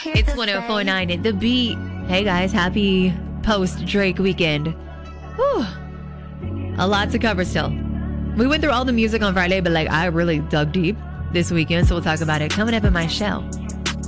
It's 104.9 at The Beat. Hey guys, happy post-Drake weekend. Whew. A lot to cover still. We went through all the music on Friday, but I really dug deep this weekend, so we'll talk about it coming up in my show.